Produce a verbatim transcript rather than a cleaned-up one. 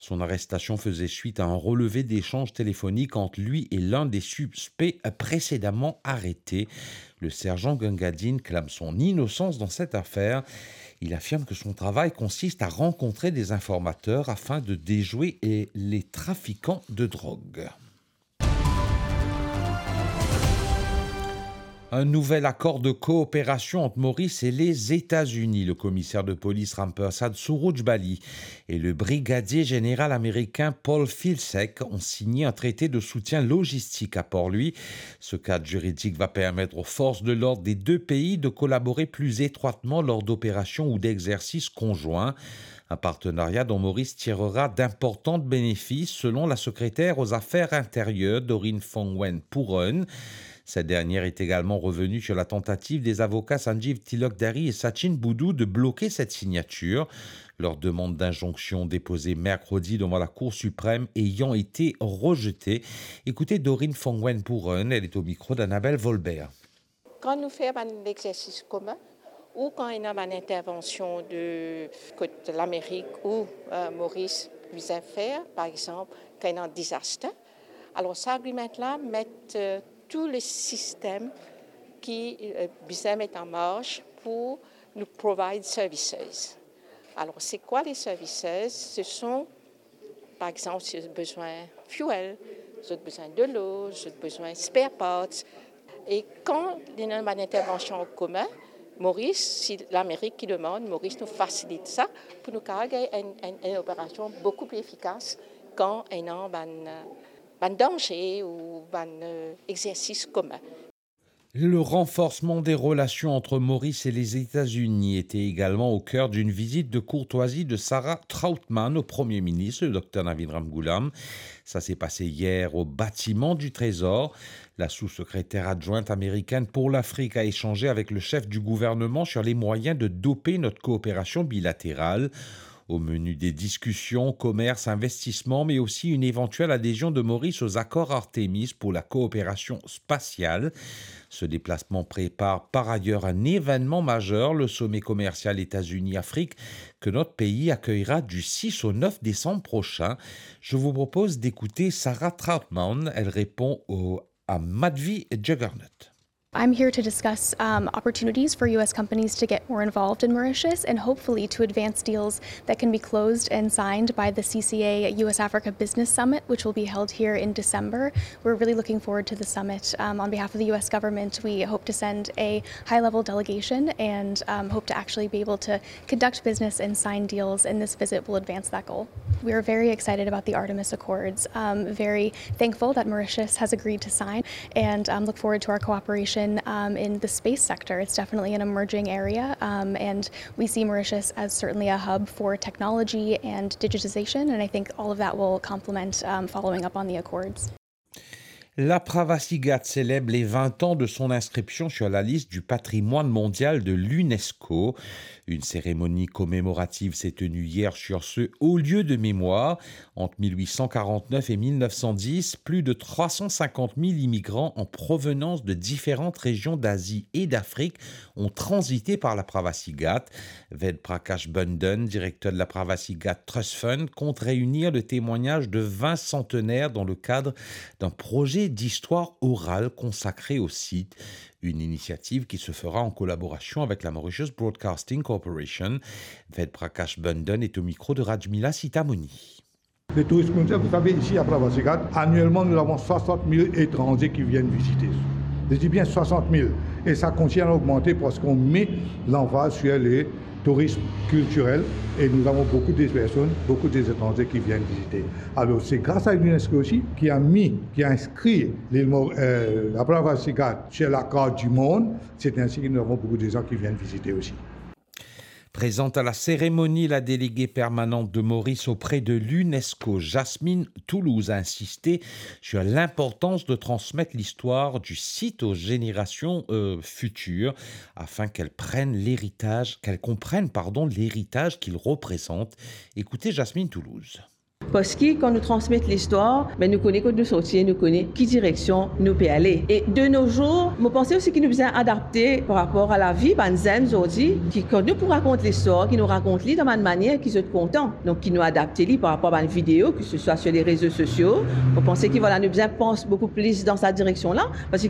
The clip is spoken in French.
Son arrestation faisait suite à un relevé d'échanges téléphoniques entre lui et l'un des suspects précédemment arrêtés. Le sergent Gungadin clame son innocence dans cette affaire. Il affirme que son travail consiste à rencontrer des informateurs afin de déjouer et les trafiquants de drogue. Un nouvel accord de coopération entre Maurice et les États-Unis. Le commissaire de police Rampersad Surujbali et le brigadier général américain Paul Filsek ont signé un traité de soutien logistique à Port-Louis. Ce cadre juridique va permettre aux forces de l'ordre des deux pays de collaborer plus étroitement lors d'opérations ou d'exercices conjoints. Un partenariat dont Maurice tirera d'importants bénéfices selon la secrétaire aux Affaires intérieures Doreen Fongwen Pooren. Cette dernière est également revenue sur la tentative des avocats Sanjeev Tilokdari et Sachin Boudou de bloquer cette signature. Leur demande d'injonction déposée mercredi devant la Cour suprême ayant été rejetée. Écoutez Doreen Fongwen Pooren, elle est au micro d'Annabelle Volbert. Quand nous faisons un exercice commun, ou quand il y a une intervention de, de l'Amérique ou euh, Maurice vient faire, par exemple, quand il y a un désastre, alors cet agreement-là met euh, tous les systèmes qui euh, besoin mettre en marche pour nous provide services. Alors, c'est quoi les services? Ce sont, par exemple, si vous avez besoin de fuel, si vous avez besoin de l'eau, si vous avez besoin de spare parts. Et quand il y a une intervention en commun, Maurice, si l'Amérique qui demande, Maurice nous facilite ça pour nous carrer une, une, une opération beaucoup plus efficace quand il y a un, un danger ou un exercice commun. Le renforcement des relations entre Maurice et les États-Unis était également au cœur d'une visite de courtoisie de Sarah Trautmann au Premier ministre, le docteur Navin Ramgoolam. Ça s'est passé hier au bâtiment du Trésor. La sous-secrétaire adjointe américaine pour l'Afrique a échangé avec le chef du gouvernement sur les moyens de doper notre coopération bilatérale. Au menu des discussions, commerce, investissement, mais aussi une éventuelle adhésion de Maurice aux accords Artemis pour la coopération spatiale. Ce déplacement prépare par ailleurs un événement majeur, le sommet commercial États-Unis-Afrique, que notre pays accueillera du six au neuf décembre prochain. Je vous propose d'écouter Sarah Trautmann. Elle répond au, à Madhvi Juggernaut. I'm here to discuss um, opportunities for U S companies to get more involved in Mauritius and hopefully to advance deals that can be closed and signed by the C C A U S Africa Business Summit, which will be held here in December. We're really looking forward to the summit. Um, on behalf of the U S government, we hope to send a high-level delegation and um, hope to actually be able to conduct business and sign deals, and this visit will advance that goal. We are very excited about the Artemis Accords, um, very thankful that Mauritius has agreed to sign, and um, look forward to our cooperation Um, in the space sector. It's definitely an emerging area, um, and we see Mauritius as certainly a hub for technology and digitization, and I think all of that will complement um, following up on the accords. La Pravasigat célèbre les vingt ans de son inscription sur la liste du patrimoine mondial de l'UNESCO. Une cérémonie commémorative s'est tenue hier sur ce haut lieu de mémoire. Entre mille huit cent quarante-neuf et mille neuf cent dix, plus de trois cent cinquante mille immigrants en provenance de différentes régions d'Asie et d'Afrique ont transité par la Pravasigat. Ved Prakash Bundan, directeur de la Pravasigat Trust Fund, compte réunir le témoignage de vingt centenaires dans le cadre d'un projet d'histoire orale consacrée au site, une initiative qui se fera en collaboration avec la Mauritius Broadcasting Corporation. Ved Prakash Bundan est au micro de Rajmila Sitamoni. Le tourisme mondial, vous savez, ici à Pravasigat, annuellement, nous avons soixante mille étrangers qui viennent visiter. Je dis bien soixante mille. Et ça continue à augmenter parce qu'on met l'emphase sur les tourisme culturel et nous avons beaucoup de personnes, beaucoup d'étrangers qui viennent visiter. Alors c'est grâce à l'UNESCO aussi qui a mis, qui a inscrit l'île euh, la Pravasigat sur la carte du monde. C'est ainsi que nous avons beaucoup de gens qui viennent visiter aussi. Présente à la cérémonie, la déléguée permanente de Maurice auprès de l'UNESCO, Jasmine Toulouse, a insisté sur l'importance de transmettre l'histoire du site aux générations euh, futures afin qu'elles prennent l'héritage, qu'elles comprennent pardon, l'héritage qu'il représente. Écoutez Jasmine Toulouse. Parce que quand nous transmettons l'histoire, mais nous connaissons quand nous sortir, nous connaissons qui direction nous peut aller. Et de nos jours, je pense aussi qu'il nous besoin adapter par rapport à la vie, par exemple, aujourd'hui, qui quand nous pour raconter l'histoire, qui nous raconte de une manière qui sont contents, donc qui nous adapter par rapport à une vidéo, que ce soit sur les réseaux sociaux. Je pense qu'il voilà, nous besoin pense beaucoup plus dans cette direction-là, parce que